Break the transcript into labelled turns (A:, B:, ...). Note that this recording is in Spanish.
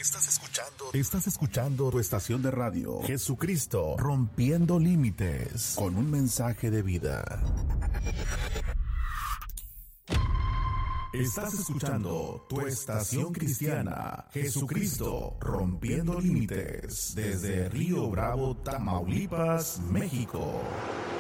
A: Estás escuchando tu estación de radio, Jesucristo, rompiendo límites, con un mensaje de vida. Estás escuchando tu estación cristiana, Jesucristo, rompiendo límites, desde Río Bravo, Tamaulipas, México.